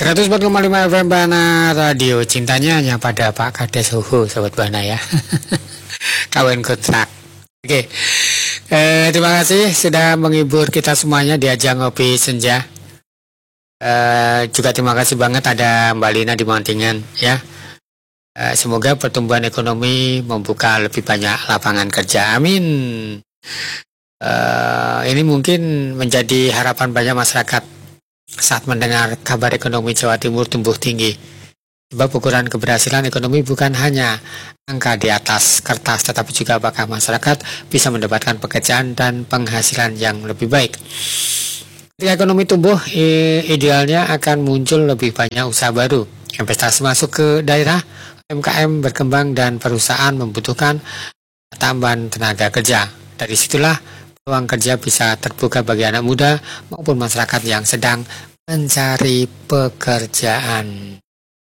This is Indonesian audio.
104,5 FM Bana Radio, cintanya hanya pada Pak Kades Huhu, Sobat Bana ya. Kawin kontrak. Oke. Terima kasih sudah menghibur kita semuanya di ajang ngopi senja. Juga terima kasih banget ada Mbak Lina di Montingan ya. Semoga pertumbuhan ekonomi membuka lebih banyak lapangan kerja. Amin. Ini mungkin menjadi harapan banyak masyarakat saat mendengar kabar ekonomi Jawa Timur tumbuh tinggi. Sebab ukuran keberhasilan ekonomi bukan hanya angka di atas kertas, tetapi juga apakah masyarakat bisa mendapatkan pekerjaan dan penghasilan yang lebih baik. Ketika ekonomi tumbuh, idealnya akan muncul lebih banyak usaha baru, investasi masuk ke daerah, UMKM berkembang dan perusahaan membutuhkan tambahan tenaga kerja. Dari situlah peluang kerja bisa terbuka bagi anak muda maupun masyarakat yang sedang mencari pekerjaan.